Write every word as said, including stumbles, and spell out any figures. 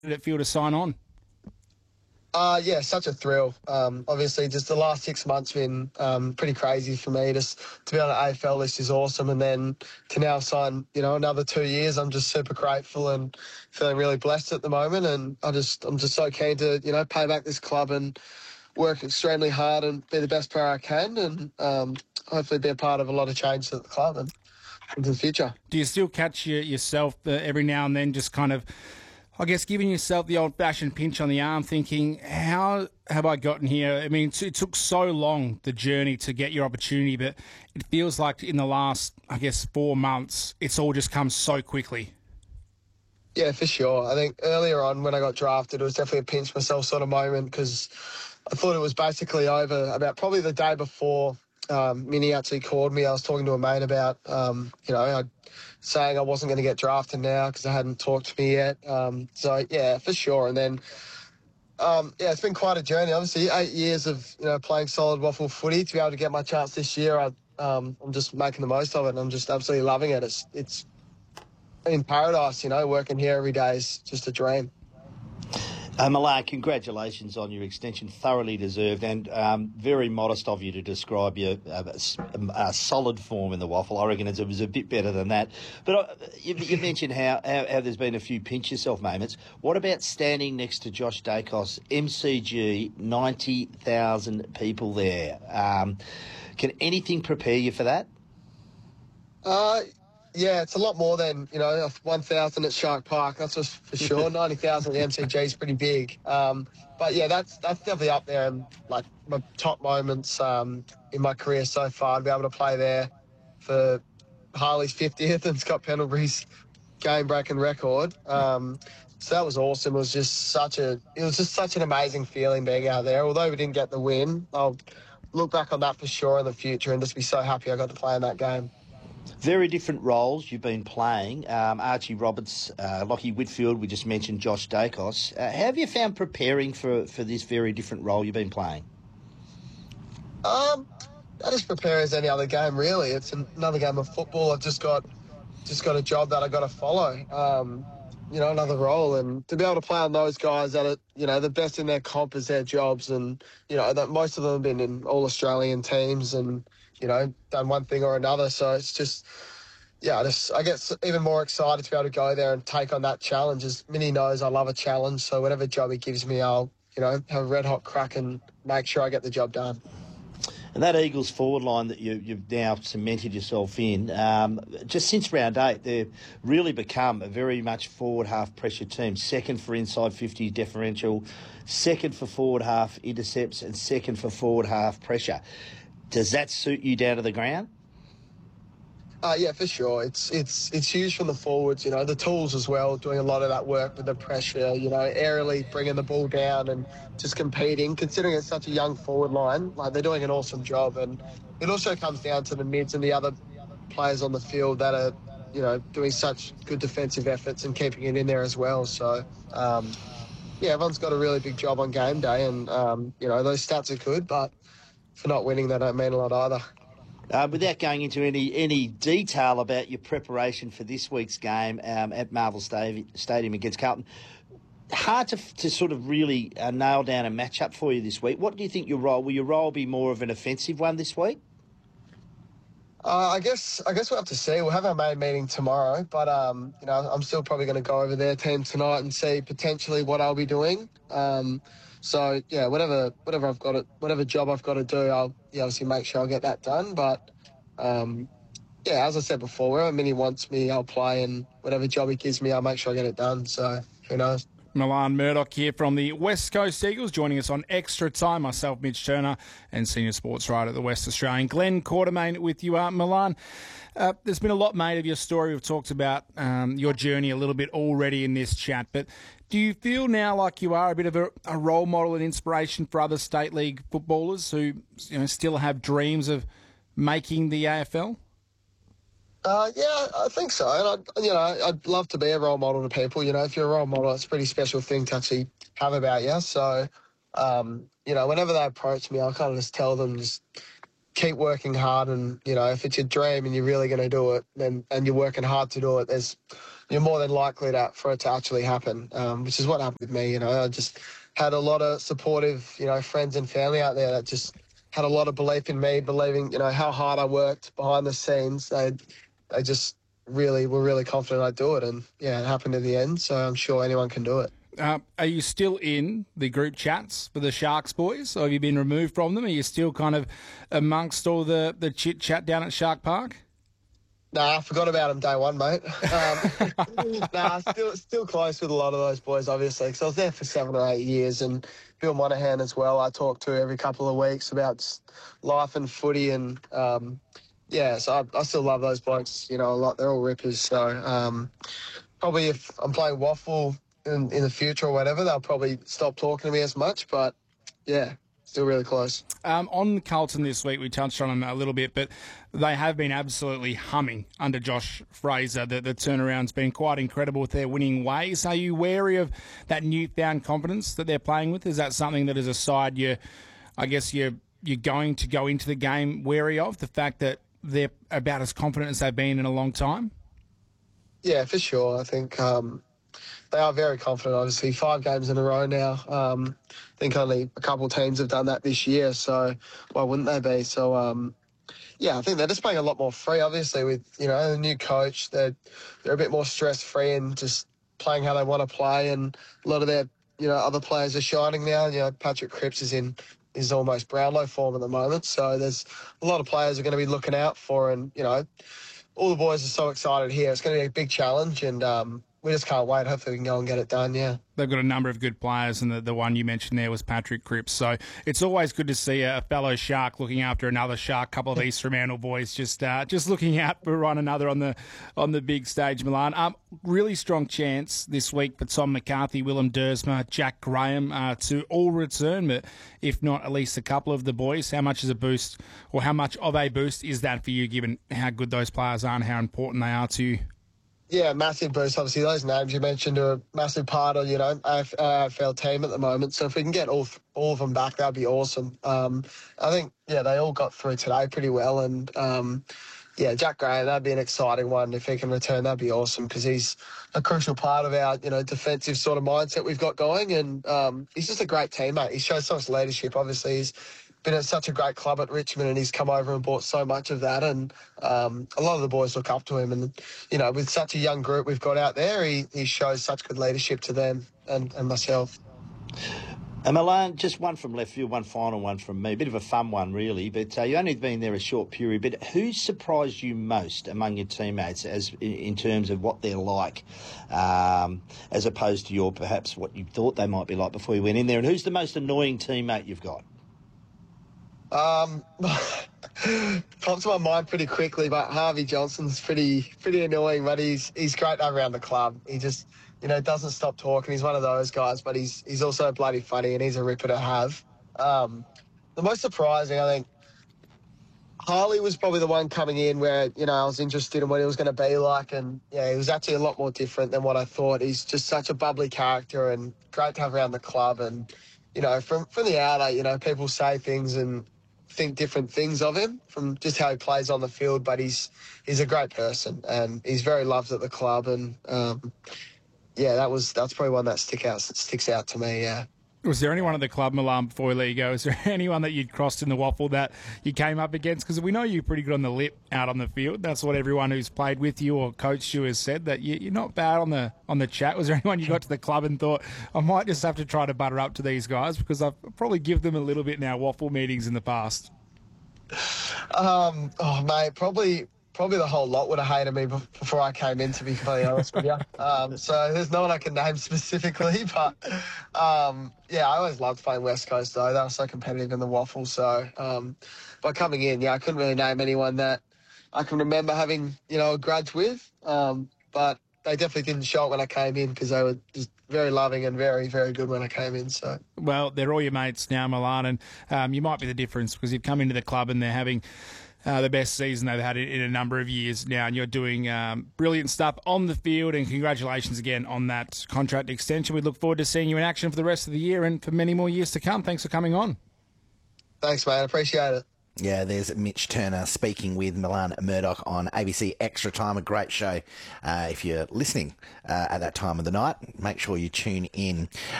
did it feel to sign on? Uh, yeah, such a thrill. Um, obviously, just the last six months been um, pretty crazy for me. Just to be on an A F L list is awesome, and then to now sign, you know, another two years, I'm just super grateful and feeling really blessed at the moment. And I just, I'm just so keen to, you know, pay back this club and work extremely hard and be the best player I can, and um, hopefully be a part of a lot of change at the club and into the future. Do you still catch your, yourself uh, every now and then just kind of, I guess, giving yourself the old-fashioned pinch on the arm, thinking, how have I gotten here? I mean, it took so long, the journey, to get your opportunity, but it feels like in the last, I guess, four months, it's all just come so quickly. Yeah, for sure. I think earlier on when I got drafted, it was definitely a pinch myself sort of moment, because I thought it was basically over about probably the day before um, Minnie actually called me. I was talking to a mate about, um, you know, I, saying I wasn't going to get drafted now because they hadn't talked to me yet. Um, so, yeah, for sure. And then, um, yeah, it's been quite a journey. Obviously, eight years of, you know, playing solid waffle footy. To be able to get my chance this year, I, um, I'm just making the most of it, and I'm just absolutely loving it. It's, it's in paradise, you know, working here every day is just a dream. Uh, Milan, congratulations on your extension, thoroughly deserved, and um, very modest of you to describe your uh, uh, solid form in the waffle. I reckon it was a bit better than that. But uh, you, you mentioned how, how, how there's been a few pinch yourself moments. What about standing next to Josh Dacos, M C G, ninety thousand people there? Um, can anything prepare you for that? Uh, yeah, it's a lot more than, you know, one thousand at Shark Park, that's just for sure. ninety thousand at M C G is pretty big. Um, but, yeah, that's that's definitely up there in, like, my top moments um, in my career so far, to be able to play there for Harley's fiftieth and Scott Pendlebury's game-breaking record. Um, so that was awesome. It was just such a, it was just such an amazing feeling being out there. Although we didn't get the win, I'll look back on that for sure in the future and just be so happy I got to play in that game. Very different roles you've been playing. Um, Archie Roberts, uh, Lockie Whitfield, we just mentioned Josh Dacos. Uh, how have you found preparing for, for this very different role you've been playing? Um, I just prepare as any other game, really. It's another game of football. I've just got just got a job that I got to follow. Um, you know, another role, and to be able to play on those guys that are, you know, the best in their comp is their jobs, and you know that most of them have been in all Australian teams and, you know, done one thing or another. So it's just, yeah, I just I get even more excited to be able to go there and take on that challenge. As Minnie knows, I love a challenge, so whatever job he gives me, I'll, you know, have a red hot crack and make sure I get the job done. And that Eagles forward line that you, you've now cemented yourself in, um, just since round eight, they've really become a very much forward half pressure team. Second for inside fifty differential, second for forward half intercepts, and second for forward half pressure. Does that suit you down to the ground? Uh, yeah, for sure. It's it's it's huge from the forwards, you know, the tools as well, doing a lot of that work with the pressure, you know, aerially bringing the ball down and just competing. Considering it's such a young forward line, like, they're doing an awesome job. And it also comes down to the mids and the other players on the field that are, you know, doing such good defensive efforts and keeping it in there as well. So, um, yeah, everyone's got a really big job on game day, and, um, you know, those stats are good, but for not winning, they don't mean a lot either. Uh, without going into any any detail about your preparation for this week's game um, at Marvel Stadium against Carlton, hard to to sort of really uh, nail down a matchup for you this week. What do you think your role? Will your role be more of an offensive one this week? Uh, I guess I guess we'll have to see. We'll have our main meeting tomorrow, but um, you know, I'm still probably going to go over their team tonight and see potentially what I'll be doing. Um, so yeah, whatever whatever I've got to, whatever job I've got to do, I'll yeah, obviously make sure I get that done. But um, yeah, as I said before, wherever Minnie wants me, I'll play, and whatever job he gives me, I'll make sure I get it done. So who knows? Milan Murdoch here from the West Coast Eagles, joining us on Extra Time. Myself, Mitch Turner, and senior sports writer at the West Australian, Glenn Quartermain, with you, uh, Milan. Uh, there's been a lot made of your story. We've talked about um, your journey a little bit already in this chat, but do you feel now like you are a bit of a, a role model and inspiration for other state league footballers who, you know, still have dreams of making the A F L? Uh, yeah, I think so. And, I, you know, I'd love to be a role model to people. You know, if you're a role model, it's a pretty special thing to actually have about you. So, um, you know, whenever they approach me, I'll kind of just tell them, just keep working hard, and you know, if it's your dream and you're really going to do it, then and you're working hard to do it, there's you're more than likely to, for it to actually happen. Um, which is what happened with me. You know, I just had a lot of supportive, you know, friends and family out there that just had a lot of belief in me, believing, you know, how hard I worked behind the scenes. They, they just really were really confident I'd do it, and yeah, it happened in the end. So I'm sure anyone can do it. Uh, are you still in the group chats for the Sharks boys, or have you been removed from them? Are you still kind of amongst all the, the chit-chat down at Shark Park? Nah, I forgot about them day one, mate. Um, nah, still still close with a lot of those boys, obviously, because I was there for seven or eight years, and Bill Monahan as well, I talk to every couple of weeks about life and footy, and um, yeah, so I, I still love those blokes, you know, a lot. They're all rippers, so um, probably if I'm playing waffle in, in the future or whatever, they'll probably stop talking to me as much, but yeah, still really close. Um, on Carlton this week, we touched on them a little bit, but they have been absolutely humming under Josh Fraser. The, the turnaround's been quite incredible with their winning ways. Are you wary of that newfound confidence that they're playing with? Is that something that as a side, you, I guess you're, you're going to go into the game wary of, the fact that they're about as confident as they've been in a long time? Yeah, for sure. I think um, they are very confident, obviously. Five games in a row now. Um, I think only a couple of teams have done that this year, so why wouldn't they be? So, um, yeah, I think they're just playing a lot more free, obviously, with, you know, the new coach. They're, they're a bit more stress-free and just playing how they want to play, and a lot of their, you know, other players are shining now. You know, Patrick Cripps is in is almost Brownlow form at the moment, so there's a lot of players are going to be looking out for, and, you know, all the boys are so excited here. It's going to be a big challenge, and um, we just can't wait. Hopefully we can go and get it done, yeah. They've got a number of good players, and the, the one you mentioned there was Patrick Cripps. So it's always good to see a fellow Shark looking after another Shark, couple of East Fremantle boys just uh, just looking out for one another on the on the big stage, Milan. Um, really strong chance this week for Tom McCarthy, Willem Dersma, Jack Graham uh, to all return, but if not, at least a couple of the boys. How much is a boost, or how much of a boost is that for you, given how good those players are and how important they are to you? Yeah, massive boost. Obviously, those names you mentioned are a massive part of, you know, A F L team at the moment. So if we can get all all of them back, that'd be awesome. Um, I think, yeah, they all got through today pretty well. And, um, yeah, Jack Graham, that'd be an exciting one. If he can return, that'd be awesome, because he's a crucial part of our, you know, defensive sort of mindset we've got going. And um, he's just a great teammate. He shows so much leadership. Obviously, he's been at such a great club at Richmond, and he's come over and brought so much of that, and um, a lot of the boys look up to him, and you know, with such a young group we've got out there, he, he shows such good leadership to them and, and myself. Uh, Milan, just one from left field, one final one from me. A bit of a fun one, really, but uh, you only been there a short period. But who surprised you most among your teammates, as in, in terms of what they're like, um, as opposed to your perhaps what you thought they might be like before you went in there? And who's the most annoying teammate you've got? Um, popped to my mind pretty quickly, but Harvey Johnson's pretty pretty annoying, but he's he's great to have around the club. He just, you know, doesn't stop talking. He's one of those guys, but he's he's also bloody funny, and he's a ripper to have. Um, the most surprising, I think, Harley was probably the one coming in where, you know, I was interested in what he was going to be like, and yeah, he was actually a lot more different than what I thought. He's just such a bubbly character and great to have around the club, and you know, from from the outer, you know, people say things and think different things of him from just how he plays on the field, but he's he's a great person, and he's very loved at the club, and um, yeah, that was that's probably one that stick out sticks out to me. Yeah. Was there anyone at the club, Milan, before we let you go? Is there anyone that you'd crossed in the waffle that you came up against? Because we know you're pretty good on the lip out on the field. That's what everyone who's played with you or coached you has said, that you, you're not bad on the on the chat. Was there anyone you got to the club and thought, I might just have to try to butter up to these guys, because I've probably given them a little bit in our waffle meetings in the past? Um, oh, mate, probably... Probably the whole lot would have hated me before I came in, to be completely honest with you. Um, so there's no one I can name specifically, but um, yeah, I always loved playing West Coast though. They were so competitive in the waffle. So um, by coming in, yeah, I couldn't really name anyone that I can remember having, you know, a grudge with. Um, but they definitely didn't show it when I came in, because they were just very loving and very, very good when I came in. So well, they're all your mates now, Milan, and um, you might be the difference, because you've come into the club and they're having Uh, the best season they've had in, in a number of years now, and you're doing um, brilliant stuff on the field, and congratulations again on that contract extension. We look forward to seeing you in action for the rest of the year and for many more years to come. Thanks for coming on. Thanks, mate. I appreciate it. Yeah, there's Mitch Turner speaking with Milan Murdoch on A B C Extra Time, a great show. Uh, if you're listening uh, at that time of the night, make sure you tune in.